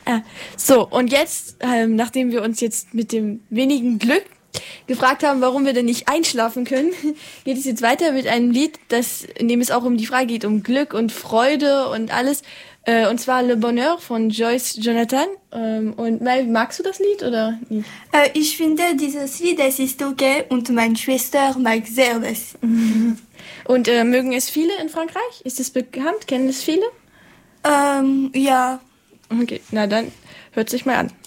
So, und jetzt, nachdem wir uns jetzt mit dem wenigen Glück gefragt haben, warum wir denn nicht einschlafen können, geht es jetzt weiter mit einem Lied, in dem es auch um die Frage geht, um Glück und Freude und alles. Und zwar Le Bonheur von Joyce Jonathan. Und Mel, magst du das Lied oder nicht? Ich finde dieses Lied, es ist okay und meine Schwester mag sehr das. Und mögen es viele in Frankreich? Ist es bekannt? Kennen es viele? Ja. Okay, na dann hört sich mal an.